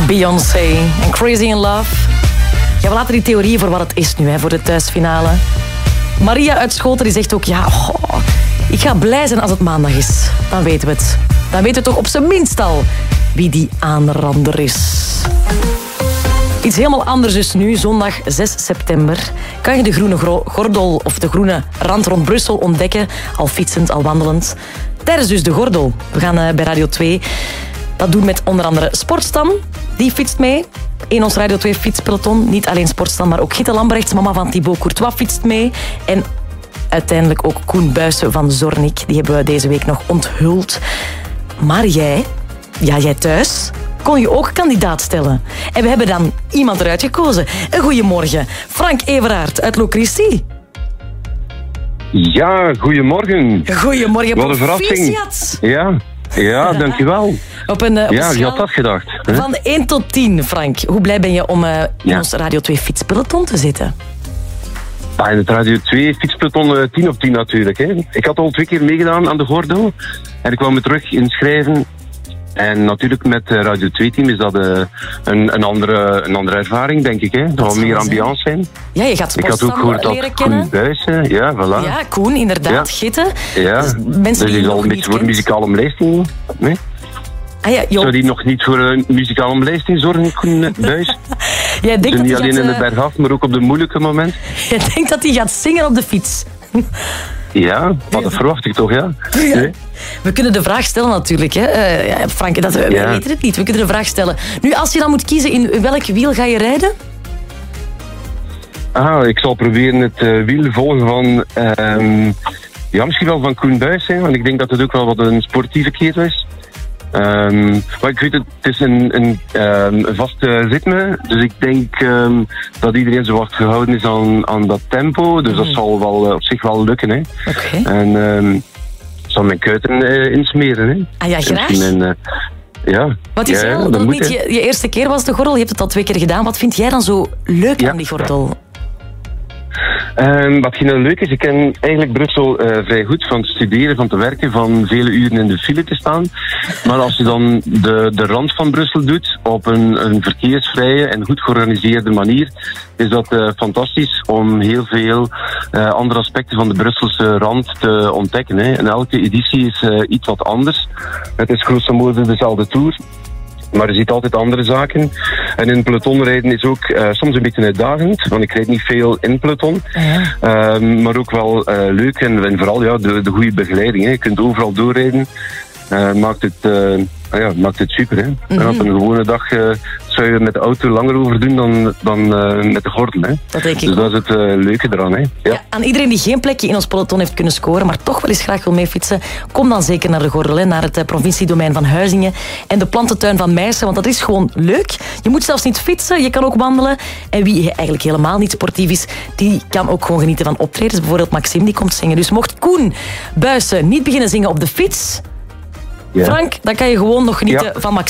Beyoncé en Crazy in Love. Ja, we laten die theorieën voor wat het is nu, voor de thuisfinale. Maria uit Schoten die zegt ook... ik ga blij zijn als het maandag is. Dan weten we het. Dan weten we toch op zijn minst al wie die aanrander is. Iets helemaal anders dus nu, zondag 6 september. Kan je de groene gordel of de groene rand rond Brussel ontdekken, al fietsend, al wandelend. Tijdens dus de gordel. We gaan bij Radio 2 dat doen met onder andere Sportstam. Die fietst mee. In ons Radio 2 fietspeloton. Niet alleen Sportstam, maar ook Gitte Lambrechts, mama van Thibaut Courtois, fietst mee. En uiteindelijk ook Koen Buijsen van Zornik. Die hebben we deze week nog onthuld. Maar jij thuis, kon je ook kandidaat stellen. En we hebben dan iemand eruit gekozen. Een goeiemorgen. Frank Everaert uit Locristi. Ja, goedemorgen. Goedemorgen, wat een verrassing. Ja, dankjewel. Op een je had dat gedacht. Hè? Van 1 tot 10, Frank. Hoe blij ben je om in ons Radio 2 fietspeloton te zitten? In het Radio 2 fietspeloton 10 op 10 natuurlijk. Hè. Ik had al 2 keer meegedaan aan de gordel. En ik kwam me terug inschrijven. En natuurlijk met het Radio 2-team is dat een andere ervaring, denk ik. Hè. Dat zal meer ambiance zijn. Ja, je gaat Sportstam leren kennen. Koen Buijsen, ja, voilà. Ja, Koen, inderdaad. Gitte. Ja, dus die is al een beetje voor muzikale omlijsting. Nee? Zou die nog niet voor een muzikale omlijsting zorgen, Koen Buijs? Jij denkt niet alleen in de bergaf, maar ook op de moeilijke moment. Jij denkt dat hij gaat zingen op de fiets? Ja, maar dat verwacht ik toch, ja. Nee? We kunnen de vraag stellen natuurlijk, hè. Frank, we weten het niet. We kunnen de vraag stellen. Nu, als je dan moet kiezen, in welk wiel ga je rijden? Ik zal proberen het wiel volgen van... misschien wel van Koen Buijs, want ik denk dat het ook wel wat een sportieve ketel is. Maar ik weet het is een vast ritme, dus ik denk dat iedereen zo wat gehouden is aan dat tempo, dus dat zal wel op zich wel lukken. Hè. Okay. En ik zal mijn kuiten insmeren. Hè. Ja, graag. Want je zei dat het niet je eerste keer was de gordel, je hebt het al 2 keer gedaan. Wat vind jij dan zo leuk aan die gordel? Wat nou leuk is, ik ken eigenlijk Brussel vrij goed van te studeren, van te werken, van vele uren in de file te staan. Maar als je dan de rand van Brussel doet op een verkeersvrije en goed georganiseerde manier, is dat fantastisch om heel veel andere aspecten van de Brusselse rand te ontdekken. Hè. En elke editie is iets wat anders. Het is grosso modo dezelfde tour. Maar je ziet altijd andere zaken. En in peloton rijden is ook soms een beetje uitdagend. Want ik rijd niet veel in peloton. Ja. Maar ook wel leuk. En vooral de goede begeleiding. Hè. Je kunt overal doorrijden. Maakt het super. Hè. Mm-hmm. En op een gewone dag zou je met de auto langer over doen dan met de gordel. Hè. Dat denk ik. Dus dat is het leuke eraan. Hè. Ja, aan iedereen die geen plekje in ons peloton heeft kunnen scoren, maar toch wel eens graag wil meefietsen, kom dan zeker naar de gordel, naar het provinciedomein van Huizingen en de plantentuin van Meissen, want dat is gewoon leuk. Je moet zelfs niet fietsen, je kan ook wandelen. En wie eigenlijk helemaal niet sportief is, die kan ook gewoon genieten van optredens. Bijvoorbeeld Maxime, die komt zingen. Dus mocht Koen Buijsen niet beginnen zingen op de fiets... Ja. Frank, dan kan je gewoon nog genieten van Maxime.